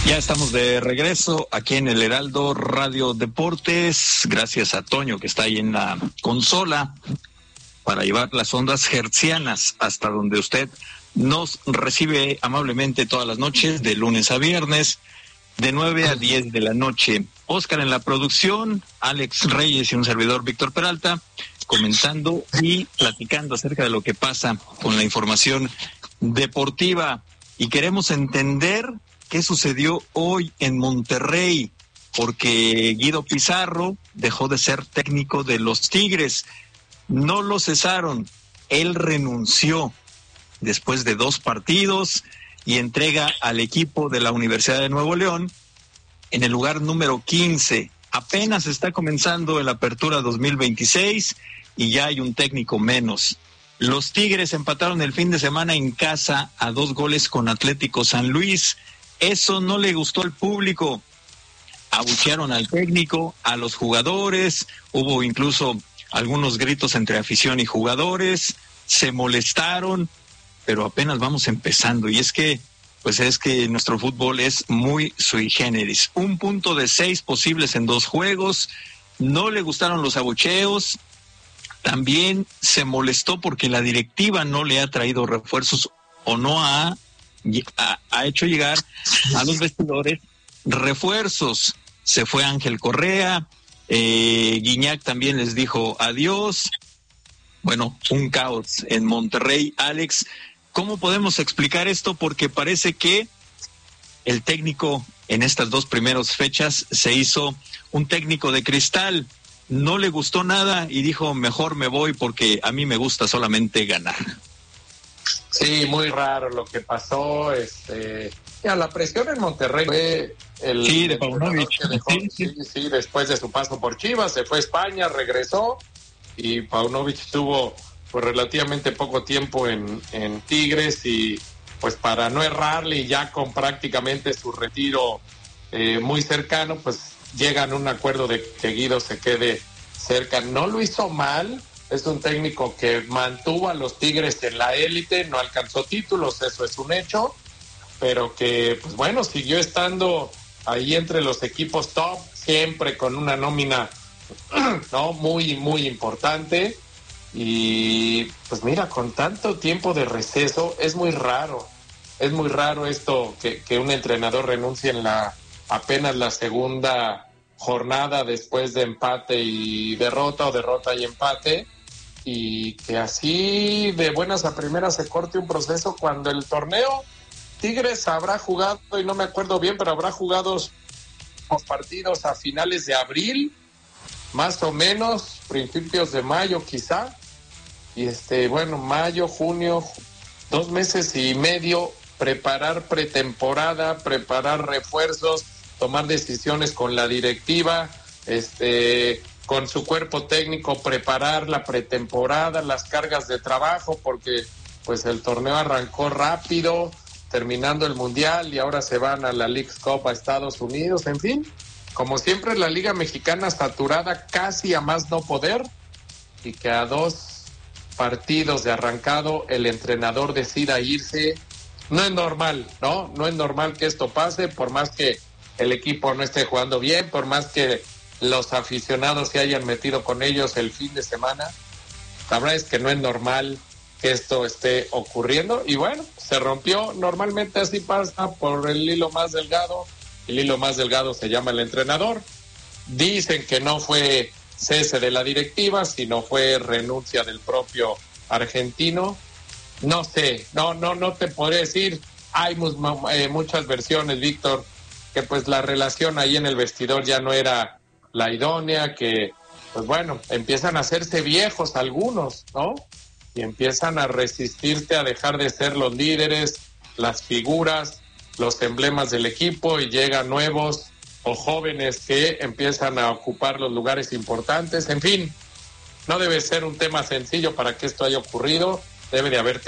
Ya estamos de regreso aquí en el Heraldo Radio Deportes. Gracias a Toño, que está ahí en la consola, para llevar las ondas hertzianas hasta donde usted nos recibe amablemente todas las noches, de lunes a viernes, de 9 a 10 de la noche. Oscar en la producción, Alex Reyes y un servidor, Víctor Peralta, comentando y platicando acerca de lo que pasa con la información deportiva. Y queremos entender qué sucedió hoy en Monterrey, porque Guido Pizarro dejó de ser técnico de los Tigres. No lo cesaron, él renunció después de 2 partidos y entrega al equipo de la Universidad de Nuevo León en el lugar número 15. Apenas está comenzando el Apertura 2026 y ya hay un técnico menos. Los Tigres empataron el fin de semana en casa a 2 goles con Atlético San Luis. Eso no le gustó al público. Abuchearon al técnico, a los jugadores, hubo incluso algunos gritos entre afición y jugadores, se molestaron, pero apenas vamos empezando. Y es que nuestro fútbol es muy sui generis. 1 punto de 6 posibles en 2 juegos, no le gustaron los abucheos, también se molestó porque la directiva no le ha traído refuerzos o no ha hecho llegar a los vestidores refuerzos. Se fue Ángel Correa, Guiñac también les dijo adiós. Bueno, un caos en Monterrey. Alex, ¿cómo podemos explicar esto? Porque parece que el técnico en estas 2 primeras fechas se hizo un técnico de cristal. No le gustó nada y dijo, mejor me voy porque a mí me gusta solamente ganar. Sí, muy raro lo que pasó. La presión en Monterrey fue de Paunovic. Sí, después de su paso por Chivas, se fue a España, regresó, y Paunovic tuvo pues relativamente poco tiempo en Tigres, y pues para no errarle y ya con prácticamente su retiro muy cercano, pues llegan a un acuerdo de que Guido se quede cerca. No lo hizo mal. Es un técnico que mantuvo a los Tigres en la élite, no alcanzó títulos, eso es un hecho, pero que, pues bueno, siguió estando ahí entre los equipos top, siempre con una nómina no muy, muy importante. Y pues mira, con tanto tiempo de receso, es muy raro esto, que un entrenador renuncie en apenas la segunda jornada después de empate y derrota, o derrota y empate, y que así de buenas a primeras se corte un proceso cuando el torneo Tigres habrá jugado, y no me acuerdo bien, pero habrá jugado los partidos a finales de abril, más o menos, principios de mayo quizá, y mayo, junio, 2 meses y medio, preparar pretemporada, preparar refuerzos, tomar decisiones con la directiva, con su cuerpo técnico, preparar la pretemporada, las cargas de trabajo, porque pues el torneo arrancó rápido, terminando el Mundial, y ahora se van a la Leagues Cup a Estados Unidos. En fin, como siempre, la Liga Mexicana saturada casi a más no poder, y que a 2 partidos de arrancado el entrenador decida irse. No es normal, no es normal que esto pase, por más que el equipo no esté jugando bien, por más que los aficionados se hayan metido con ellos el fin de semana. La verdad es que no es normal que esto esté ocurriendo, y bueno, se rompió. Normalmente así pasa, por el hilo más delgado. El hilo más delgado se llama el entrenador. Dicen que no fue cese de la directiva, sino fue renuncia del propio argentino. No sé, no te podré decir. Hay muchas versiones, Víctor, que pues la relación ahí en el vestidor ya no era la idónea, que pues bueno, empiezan a hacerse viejos algunos, ¿no? Y empiezan a resistirte a dejar de ser los líderes, las figuras, los emblemas del equipo, y llegan nuevos o jóvenes que empiezan a ocupar los lugares importantes. En fin, no debe ser un tema sencillo para que esto haya ocurrido. Debe de haber